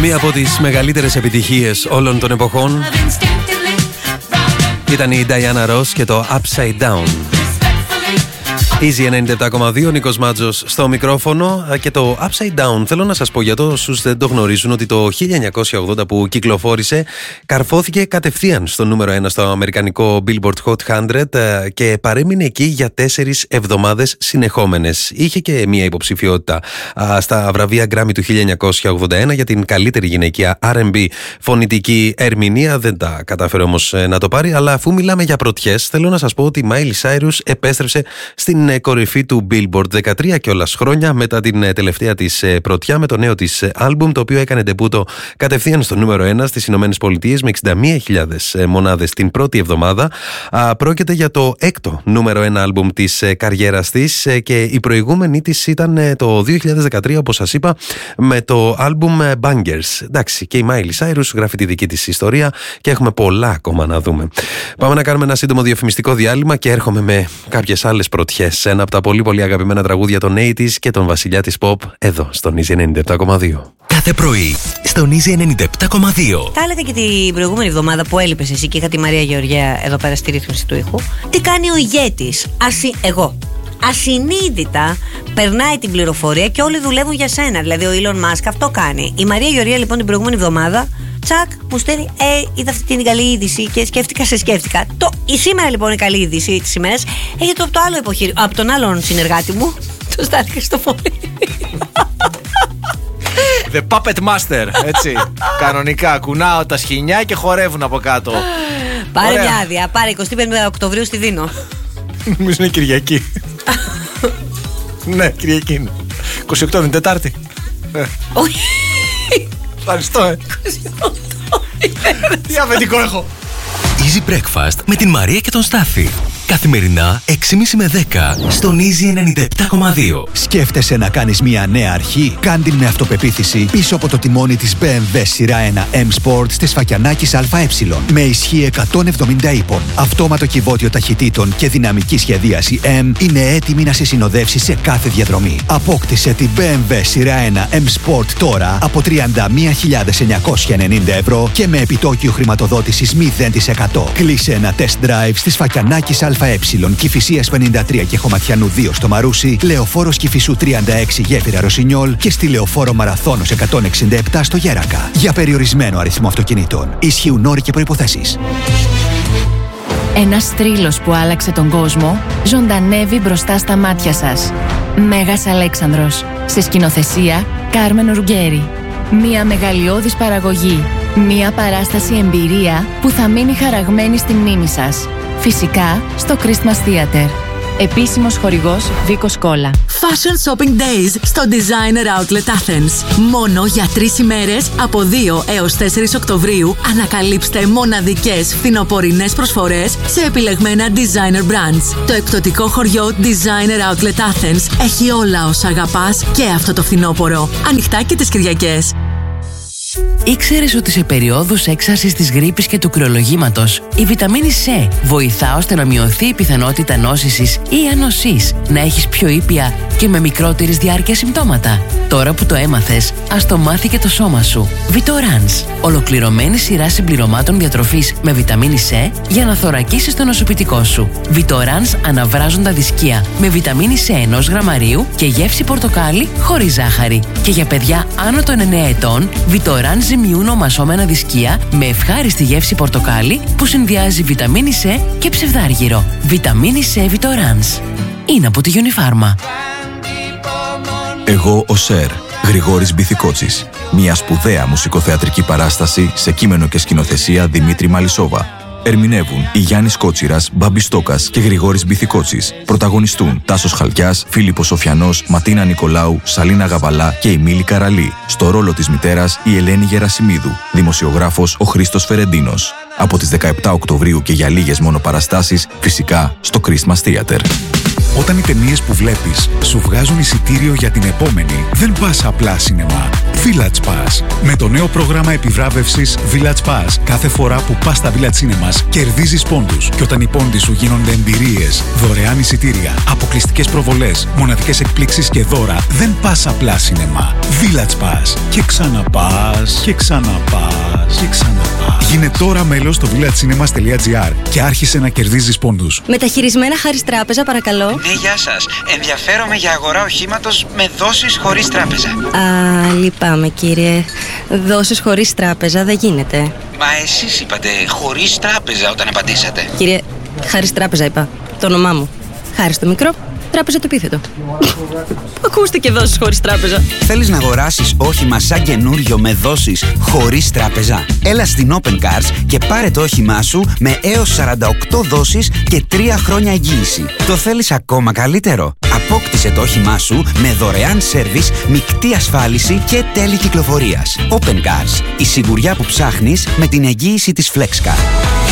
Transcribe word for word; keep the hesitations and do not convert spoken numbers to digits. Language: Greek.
Μία από τις μεγαλύτερες επιτυχίες όλων των εποχών ήταν η Diana Ross και το Upside Down. Easy ενενήντα επτά κόμμα δύο, Νίκος Μάτζος στο μικρόφωνο. Και το Upside Down, θέλω να σας πω για όσους δεν το γνωρίζουν, ότι το χίλια εννιακόσια ογδόντα που κυκλοφόρησε, καρφώθηκε κατευθείαν στο νούμερο ένα στο αμερικανικό Billboard Hot εκατό και παρέμεινε εκεί για τέσσερις εβδομάδες συνεχόμενες. Είχε και μία υποψηφιότητα στα βραβεία Grammy του χίλια εννιακόσια ογδόντα ένα για την καλύτερη γυναικεία αρ εντ μπι φωνητική ερμηνεία. Δεν τα κατάφερε όμως να το πάρει. Αλλά αφού μιλάμε για πρωτιές, θέλω να σας πω ότι η Miley Cyrus επέστρεψε στην κορυφή του Billboard δεκατρία κιόλας χρόνια μετά την τελευταία της πρωτιά με το νέο της άλμπουμ, το οποίο έκανε ντεμπούτο κατευθείαν στο νούμερο ένα στις Ηνωμένες Πολιτείες με εξήντα μία χιλιάδες μονάδες την πρώτη εβδομάδα. Πρόκειται για το έκτο νούμερο ένα άλμπουμ της καριέρας της και η προηγούμενη της ήταν το δύο χιλιάδες δεκατρία, όπως σας είπα, με το άλμπουμ Bangers. Εντάξει, και η Miley Cyrus γράφει τη δική της ιστορία και έχουμε πολλά ακόμα να δούμε. Πάμε να κάνουμε ένα σύντομο διαφημιστικό διάλειμμα και έρχομαι με κάποιες άλλες πρωτιές. Ένα από τα πολύ πολύ αγαπημένα τραγούδια των ογδόντα και τον βασιλιά της pop εδώ στον Easy ενενήντα επτά κόμμα δύο. Κάθε πρωί στον Easy ενενήντα επτά κόμμα δύο. Τα έλεγα και την προηγούμενη εβδομάδα που έλειπες εσύ και είχα τη Μαρία Γεωργία εδώ πέρα στη ρύθμιση του ήχου. Τι κάνει ο ηγέτης, ασυ... εγώ. Ασυνείδητα περνάει την πληροφορία και όλοι δουλεύουν για σένα. Δηλαδή ο Elon Musk αυτό κάνει. Η Μαρία Γεωργία λοιπόν την προηγούμενη εβδομάδα, τσακ, μου στέλνει, Ε, είδα αυτή την καλή είδηση και σκέφτηκα, σε σκέφτηκα. Το, η σήμερα λοιπόν η καλή είδηση της ημέρας έγινε από το άλλο υποχείρι, από τον άλλον συνεργάτη μου, το Στάθη Χριστοφόρη. The Puppet Master, έτσι. Κανονικά, κουνάω τα σχοινιά και χορεύουν από κάτω. Πάρε Ωραία. Μια άδεια, πάρε εικοστή πέμπτη Οκτωβρίου στη Δίνο. Νομίζω είναι Κυριακή. Ναι, Κυριακή είναι. είκοσι οκτώ είναι Τετάρτη. Όχι. Ευχαριστώ, ε. Τι αφεντικό έχω. Easy Breakfast με την Μαρία και τον Στάθη. Καθημερινά έξι και μισή με δέκα στον Easy ενενήντα επτά κόμμα δύο. Σκέφτεσαι να κάνεις μια νέα αρχή? Κάν' την με αυτοπεποίθηση πίσω από το τιμόνι της μπι εμ ντάμπλιου σειρά ένα M Sport στη Σφακιανάκης ΑΕ. Με ισχύ εκατόν εβδομήντα ύπων, αυτόματο κυβότιο ταχυτήτων και δυναμική σχεδίαση M είναι έτοιμη να σε συνοδεύσει σε κάθε διαδρομή. Απόκτησε την μπι εμ ντάμπλιου σειρά ένα M Sport τώρα από τριάντα μία χιλιάδες εννιακόσια ενενήντα ευρώ και με επιτόκιο χρηματοδότησης μηδέν τοις εκατό. Κλείσε ένα test drive στη Σφακιανάκης ΑΕ, Κηφισίας πενήντα τρία και Χωματιανού δύο στο Μαρούσι, Λεωφόρος Κηφισού τριάντα έξι Γέφυρα Ρωσινιόλ και στη Λεωφόρο Μαραθώνος εκατόν εξήντα επτά στο Γέρακα. Για περιορισμένο αριθμό αυτοκινήτων. Ισχύουν όροι και προϋποθέσεις. Ένας θρύλος που άλλαξε τον κόσμο ζωντανεύει μπροστά στα μάτια σας. Μέγας Αλέξανδρος. Σε σκηνοθεσία Κάρμεν Ουργκέρι. Μία μεγαλειώδης παραγωγή. Μία παράσταση εμπειρία που θα μείνει χαραγμένη στη μνήμη σας. Φυσικά στο Christmas Theater. Επίσημος χορηγός Βίκος Κόλλα. Fashion Shopping Days στο Designer Outlet Athens. Μόνο για τρεις ημέρες από δύο έως τέσσερις Οκτωβρίου ανακαλύψτε μοναδικές φθινοπορεινές προσφορές σε επιλεγμένα designer brands. Το εκπτωτικό χωριό Designer Outlet Athens έχει όλα όσα αγαπάς και αυτό το φθινόπωρο. Ανοιχτά και τις Κυριακές. Ήξερες ότι σε περιόδους έξαρσης της γρίπης και του κρυολογήματος η βιταμίνη C βοηθά ώστε να μειωθεί η πιθανότητα νόσησης ή ανοσής, να έχεις πιο ήπια και με μικρότερης διάρκεια συμπτώματα? Τώρα που το έμαθες, ας το μάθει και το σώμα σου. Vitorans, ολοκληρωμένη σειρά συμπληρωμάτων διατροφής με βιταμίνη C για να θωρακίσεις το νοσοποιητικό σου. Vitorans αναβράζοντα δισκία με βιταμίνη C ενός γραμμαρίου και γεύση πορτοκάλι χωρίς ζάχαρη. Και για παιδιά άνω των εννέα ετών, Vitorans ζυμιούν ομασώμενα δισκία με ευχάριστη γεύση πορτοκάλι που συνδυάζει βιταμίνη C και ψευδάργυρο. Βιταμίνη C Vitorans. Είναι από τη Unifarma. Εγώ ο Σερ, Γρηγόρης Μπιθικότσης. Μια σπουδαία μουσικοθεατρική παράσταση σε κείμενο και σκηνοθεσία Δημήτρη Μαλισσόβα. Ερμηνεύουν η Γιάννης Κότσιρας, Μπάμπης Στόκας και Γρηγόρης Μπιθικότσης. Πρωταγωνιστούν Τάσος Χαλκιάς, Φίλιππος Σοφιανός, Ματίνα Νικολάου, Σαλίνα Γαβαλά και η Μίλη Καραλή. Στο ρόλο της μητέρας η Ελένη Γερασιμίδου. Δημοσιογράφος ο Χρήστος Φερεντίνος. Από τις δεκαεπτά Οκτωβρίου και για λίγες μόνο παραστάσεις, φυσικά στο Christmas Theater. Όταν οι ταινίες που βλέπεις σου βγάζουν εισιτήριο για την επόμενη, δεν πας απλά σινεμά. Village Pass. Με το νέο πρόγραμμα επιβράβευσης Village Pass, κάθε φορά που πας στα Village Cinemas, κερδίζεις πόντους. Και όταν οι πόντοι σου γίνονται εμπειρίες, δωρεάν εισιτήρια, αποκλειστικές προβολές, μοναδικές εκπλήξεις και δώρα, δεν πας απλά σινεμά. Village Pass. Και ξαναπάς, και ξαναπάς, και ξαναπάς. Γίνε τώρα μέλος στο villagecinema.gr και άρχισε να κερδίζεις πόντους. Μεταχειρισμένα Χάρις Τράπεζα, παρακαλώ. Ναι, γεια σας. Ενδιαφέρομαι για αγορά οχήματος με δόσεις χωρίς τράπεζα. Α, λυπάμαι κύριε. Δόσεις χωρίς τράπεζα δεν γίνεται. Μα εσείς είπατε χωρίς τράπεζα όταν απαντήσατε. Κύριε, Χάρις Τράπεζα είπα. Το όνομά μου. Χάρις το μικρό, τράπεζα το επίθετο. Ακούστηκε δόσεις χωρίς τράπεζα. Θέλεις να αγοράσεις όχημα σαν καινούριο με δόσεις χωρίς τράπεζα? Έλα στην Open Cars και πάρε το όχημά σου με έως σαράντα οκτώ δόσεις και τρία χρόνια εγγύηση. Το θέλεις ακόμα καλύτερο? Απόκτησε το όχημά σου με δωρεάν σέρβις, μεικτή ασφάλιση και τέλη κυκλοφορίας. Open Cars. Η σιγουριά που ψάχνεις με την εγγύηση της FlexCar.